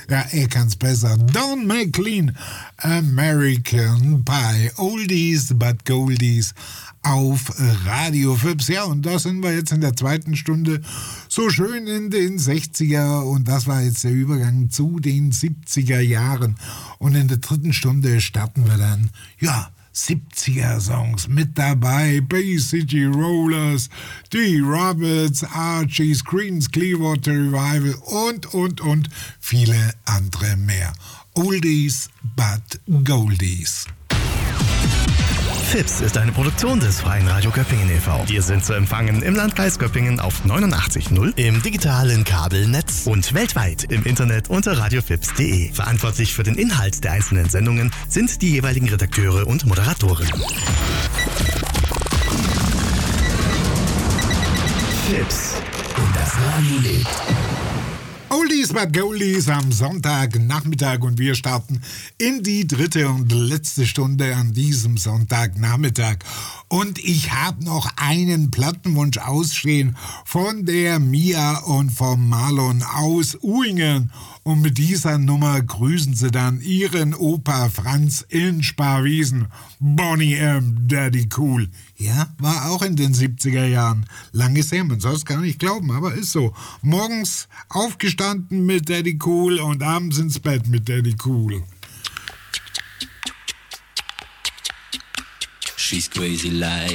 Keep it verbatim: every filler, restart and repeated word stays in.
Ja, er kann's besser. Don McLean, American Pie. Oldies but Goldies auf Radio Fips. Ja, und da sind wir jetzt in der zweiten Stunde so schön in den sechziger und das war jetzt der Übergang zu den siebziger Jahren. Und in der dritten Stunde starten wir dann, ja, siebziger-Songs mit dabei. Bay City Rollers, die Roberts, Archies, Creedence Clearwater Revival und, und, und viele andere mehr. Oldies but Goldies. Fips ist eine Produktion des Freien Radio Göppingen e V. Wir sind zu empfangen im Landkreis Göppingen auf neunundachtzig Komma null, im digitalen Kabelnetz und weltweit im Internet unter radiofips punkt de. Verantwortlich für den Inhalt der einzelnen Sendungen sind die jeweiligen Redakteure und Moderatoren. Fips und das Radio lebt. Oldies but Goldies am Sonntagnachmittag und wir starten in die dritte und letzte Stunde an diesem Sonntagnachmittag. Und ich habe noch einen Plattenwunsch ausstehen von der Mia und vom Marlon aus Uingen. Und mit dieser Nummer grüßen sie dann ihren Opa Franz in Sparwiesen. Bonnie M. Daddy Cool. Ja, war auch in den siebziger Jahren. Lange her, man soll es gar nicht glauben, aber ist so. Morgens aufgestanden mit Daddy Cool und abends ins Bett mit Daddy Cool. She's crazy like